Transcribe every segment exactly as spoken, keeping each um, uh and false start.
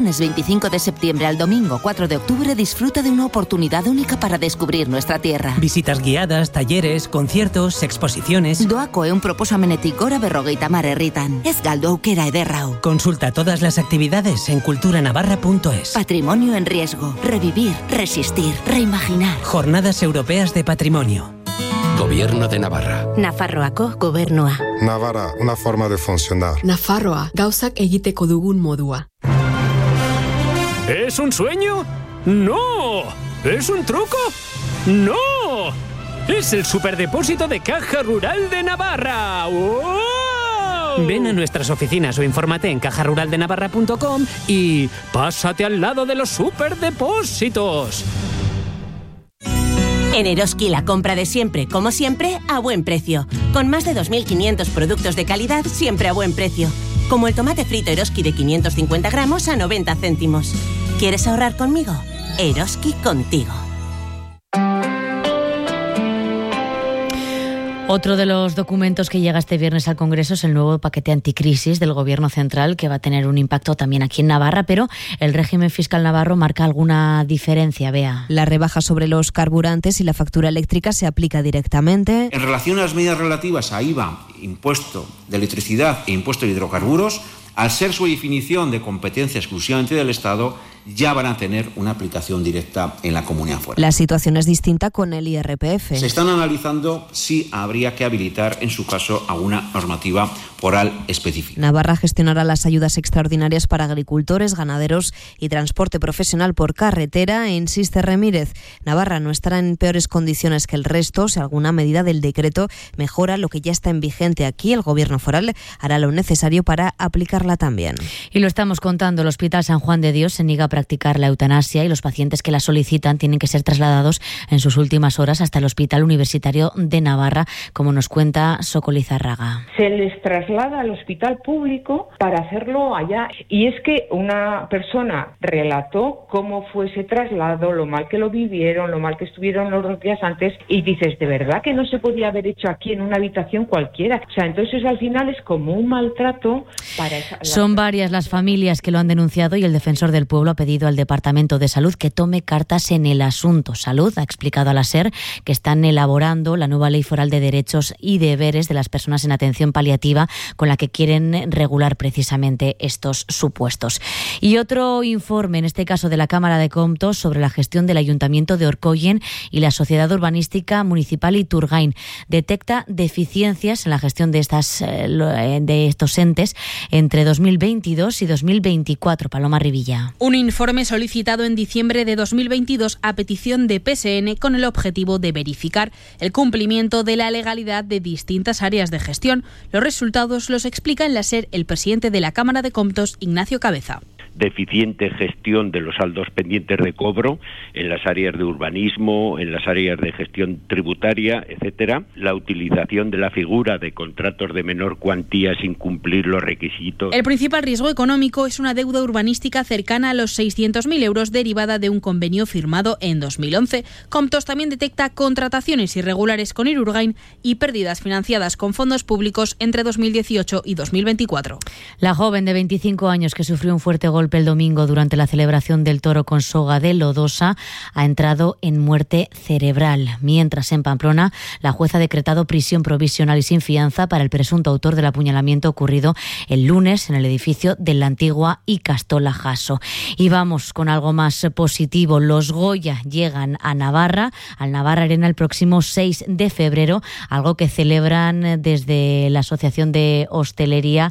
viernes veinticinco de septiembre al domingo cuatro de octubre disfruta de una oportunidad única para descubrir nuestra tierra. Visitas guiadas, talleres, conciertos, exposiciones. Doako eun proposamenetik gora berrogeita hamar herritan. Ez galdu aukera ederra hau. Consulta todas las actividades en cultura navarra punto es. Patrimonio en riesgo. Revivir, resistir, reimaginar. Jornadas Europeas de Patrimonio. Gobierno de Navarra. Nafarroako gobernua. Navarra, una forma de funcionar. Nafarroa, gauzak egiteko dugun modua. ¿Es un sueño? ¡No! ¿Es un truco? ¡No! ¡Es el superdepósito de Caja Rural de Navarra! ¡Wow! Ven a nuestras oficinas o infórmate en caja rural de navarra punto com y pásate al lado de los superdepósitos. En Eroski la compra de siempre, como siempre, a buen precio. Con más de dos mil quinientos productos de calidad, siempre a buen precio. Como el tomate frito Eroski de quinientos cincuenta gramos a noventa céntimos. ¿Quieres ahorrar conmigo? Eroski contigo. Otro de los documentos que llega este viernes al Congreso es el nuevo paquete anticrisis del Gobierno central, que va a tener un impacto también aquí en Navarra, pero el régimen fiscal navarro marca alguna diferencia, Bea. La rebaja sobre los carburantes y la factura eléctrica se aplica directamente. En relación a las medidas relativas a I V A, impuesto de electricidad e impuesto de hidrocarburos, al ser su definición de competencia exclusivamente del Estado, ya van a tener una aplicación directa en la Comunidad Foral. La situación es distinta con el I R P F. Se están analizando si habría que habilitar, en su caso, alguna normativa foral específica. Navarra gestionará las ayudas extraordinarias para agricultores, ganaderos y transporte profesional por carretera, e insiste Remírez. Navarra no estará en peores condiciones que el resto si alguna medida del decreto mejora lo que ya está en vigente aquí. El Gobierno foral hará lo necesario para aplicarla también. Y lo estamos contando, el Hospital San Juan de Dios se niega a practicar la eutanasia y los pacientes que la solicitan tienen que ser trasladados en sus últimas horas hasta el Hospital Universitario de Navarra, como nos cuenta Soko Lizarraga. Se les traslada al hospital público para hacerlo allá. Y es que una persona relató cómo fue ese traslado, lo mal que lo vivieron, lo mal que estuvieron los dos días antes, y dices, ¿de verdad que no se podía haber hecho aquí en una habitación cualquiera? O sea, entonces al final es como un maltrato para esa... Son varias las familias que lo han denunciado y el defensor del pueblo ha pedido al Departamento de Salud que tome cartas en el asunto. Salud ha explicado a la SER que están elaborando la nueva Ley Foral de Derechos y Deberes de las Personas en Atención Paliativa, con la que quieren regular precisamente estos supuestos. Y otro informe, en este caso de la Cámara de Comptos, sobre la gestión del Ayuntamiento de Orcoyen y la Sociedad Urbanística Municipal Iturgain, detecta deficiencias en la gestión de, estas, de estos entes entre dos mil veintidós y dos mil veinticuatro. Paloma Rivilla. Un informe solicitado en diciembre de dos mil veintidós a petición de P S N con el objetivo de verificar el cumplimiento de la legalidad de distintas áreas de gestión. Los resultados los explica en la SER el presidente de la Cámara de Comptos, Ignacio Cabeza. Deficiente gestión de los saldos pendientes de cobro en las áreas de urbanismo, en las áreas de gestión tributaria, etcétera. La utilización de la figura de contratos de menor cuantía sin cumplir los requisitos. El principal riesgo económico es una deuda urbanística cercana a los seiscientos mil euros derivada de un convenio firmado en dos mil once. Comptos también detecta contrataciones irregulares con Iturgain y pérdidas financiadas con fondos públicos entre dos mil dieciocho y dos mil veinticuatro. La joven de veinticinco años que sufrió un fuerte golpe el domingo durante la celebración del toro con soga de Lodosa ha entrado en muerte cerebral. Mientras, en Pamplona, la jueza ha decretado prisión provisional y sin fianza para el presunto autor del apuñalamiento ocurrido el lunes en el edificio de la antigua Icastola Jaso. Y vamos con algo más positivo. Los Goya llegan a Navarra, al Navarra Arena, el próximo seis de febrero, algo que celebran desde la Asociación de Hostelería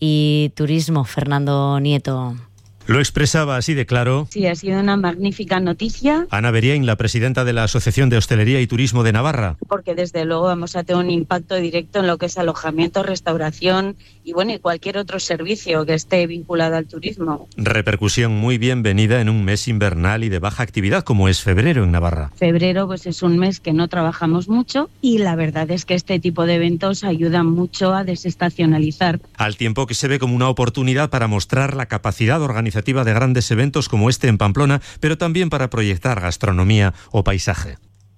y Turismo. Fernando Nieto. Lo expresaba así de claro. Sí, ha sido una magnífica noticia. Ana Beriain, la presidenta de la Asociación de Hostelería y Turismo de Navarra. Porque desde luego vamos a tener un impacto directo en lo que es alojamiento, restauración y bueno, y cualquier otro servicio que esté vinculado al turismo. Repercusión muy bienvenida en un mes invernal y de baja actividad como es febrero en Navarra. Febrero pues es un mes que no trabajamos mucho y la verdad es que este tipo de eventos ayudan mucho a desestacionalizar. Al tiempo que se ve como una oportunidad para mostrar la capacidad organizativa de grandes eventos como este en Pamplona, pero también para proyectar gastronomía o paisaje.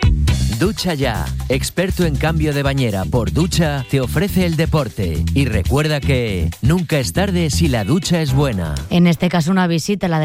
Ducha Ya, experto en cambio de bañera por ducha, te ofrece el deporte. Y recuerda que nunca es tarde si la ducha es buena. En este caso, una visita a la